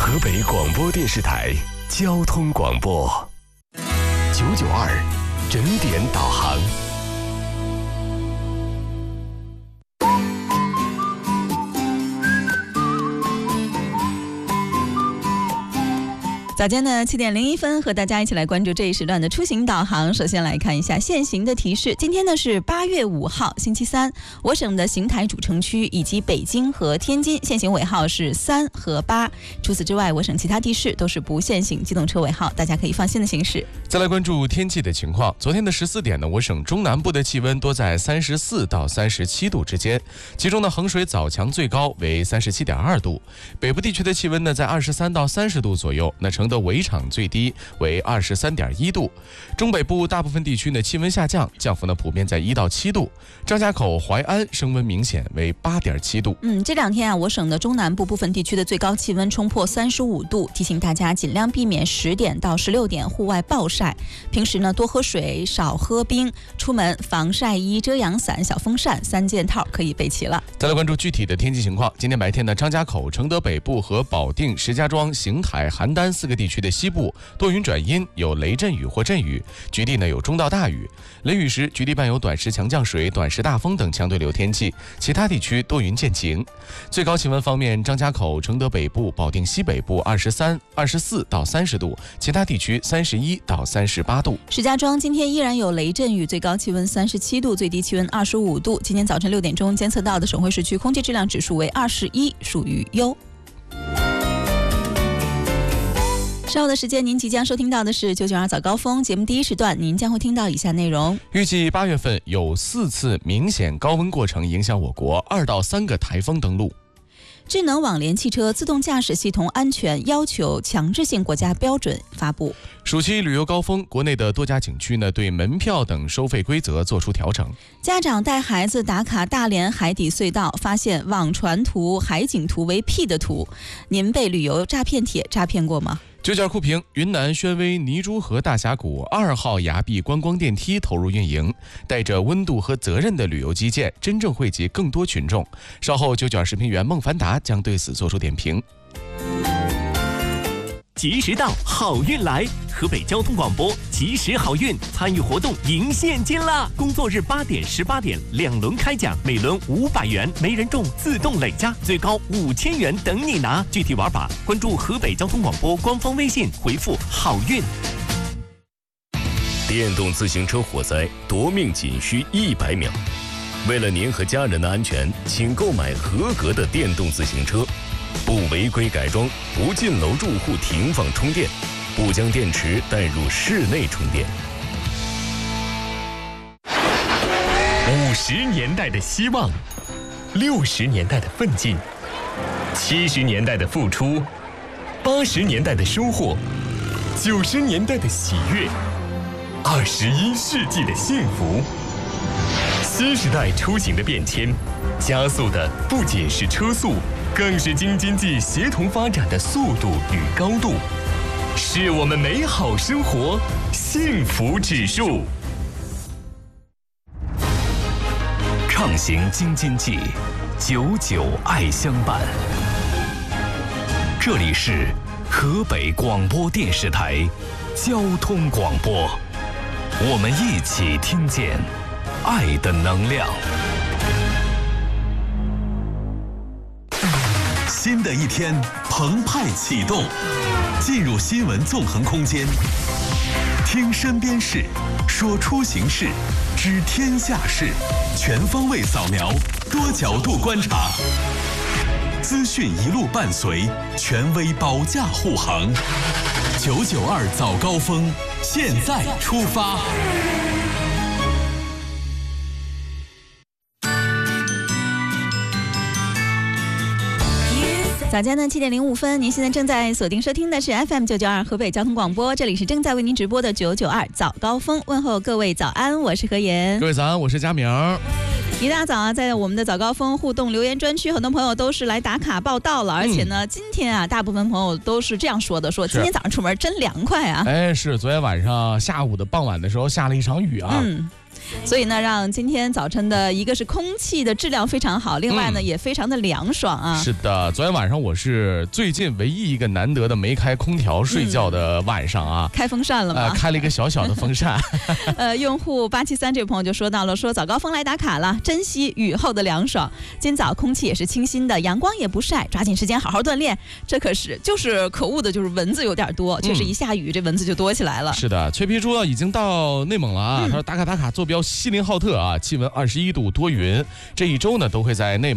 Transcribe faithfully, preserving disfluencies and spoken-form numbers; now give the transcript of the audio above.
河北广播电视台交通广播九九二整点导航。 早间的七点零一分，和大家一起来关注这一时段的出行导航。首先来看一下现行的提示。今天呢是八月五号，星期三，我省的邢台主城区以及北京和天津限行尾号是三和八。除此之外，我省其他地市都是不限行机动车尾号，大家可以放心的行驶。 再来关注天气的情况。昨天的十四点呢，我省中南部的气温多在三十四到三十七度之间，其中呢衡水枣强最高为三十七点二度，北部地区的气温呢在二十三到三十度左右。那成的围场最低为二十三点一度，中北部大部分地区呢气温下降，降幅呢普遍在一到七度。张家口、淮安升温明显为八点七度。 嗯，这两天啊，我省的中南部部分地区的最高气温冲破三十五度，提醒大家尽量避免十点到十六点户外暴晒。平时呢多喝水，少喝冰，出门防晒衣、遮阳伞、小风扇三件套可以备齐了。 再来关注具体的天气情况。今天白天呢，张家口、承德北部和保定、石家庄、邢台、邯郸四个地区的西部多云转阴，有雷阵雨或阵雨，局地呢有中到大雨。雷雨时局地伴有短时强降水、短时大风等强对流天气，其他地区多云见晴。最高气温方面，张家口、承德北部、保定西北部二十三、二十四到三十度，其他地区三十一到三十八度。 石家庄今天依然有雷阵雨，最高气温三十七度，最低气温二十五度。今天早晨六点钟监测到的省会市区空气质量指数为二十一，属于优。稍后的时间，您即将收听到的是九九二早高峰节目第一时段，您将会听到以下内容。 预计八月份有四次明显高温过程影响我国，二到三个台风登陆。 智能网联汽车自动驾驶系统安全要求强制性国家标准发布。 暑期旅游高峰，国内的多家景区呢对门票等收费规则做出调整。 家长带孩子打卡大连海底隧道，发现网传图海景图为 P 的图，您被旅游诈骗帖诈骗过吗？ 九九二酷评：云南宣威泥珠河大峡谷二号崖壁观光电梯投入运营，带着温度和责任的旅游基建，真正惠及更多群众。稍后，九九二视频员孟凡达将对此做出点评。 及时到，好运来！河北交通广播及时好运参与活动赢现金啦！工作日八点、十八点两轮开奖，每轮五百元，没人中自动累加，最高五千元等你拿。具体玩法关注河北交通广播官方微信，回复好运。 电动自行车火灾夺命仅需一百秒，为了您和家人的安全，请购买合格的电动自行车。不违规改装，不进楼住户停放充电，不将电池带入室内充电。 五十年代的希望，六十年代的奋进，七十年代的付出，八十年代的收获，九十年代的喜悦，二十一世纪的幸福。新时代出行的变迁，加速的不仅是车速，更是京津冀协同发展的速度与高度，是我们美好生活幸福指数。 畅行京津冀，久久爱相伴。这里是河北广播电视台交通广播，我们一起听见爱的能量。 新的一天澎湃启动，进入新闻纵横空间，听身边事，说出行事，知天下事，全方位扫描，多角度观察，资讯一路伴随，权威保驾护航。九九二早高峰，现在出发。 早间呢七点零五分，您现在正在锁定收听的是 F M 九九二河北交通广播，这里是正在为您直播的九九二早高峰，问候各位早安，我是何妍。 各位早安，我是佳明。 一大早啊，在我们的早高峰互动留言专区，很多朋友都是来打卡报道了，而且呢，今天啊，大部分朋友都是这样说的，说今天早上出门真凉快啊。 哎，是昨天晚上下午的傍晚的时候下了一场雨啊。 嗯。 所以呢，让今天早晨的一个是空气的质量非常好，另外呢、嗯、也非常的凉爽啊。 是的，昨天晚上我是最近唯一一个难得的没开空调睡觉的晚上啊。 嗯、开风扇了吗？ 呃，开了一个小小的风扇。 呃，用户八七三这位朋友就说到了，说早高峰来打卡了，珍惜雨后的凉爽。今早空气也是清新的，阳光也不晒，抓紧时间好好锻炼。这可是就是可恶的，就是蚊子有点多，确实一下雨、嗯、这蚊子就多起来了。 是的，崔皮猪已经到内蒙了啊，嗯、他说打卡打卡，坐标锡林浩特啊，气温二十一度，多云。这一周呢都会在内蒙。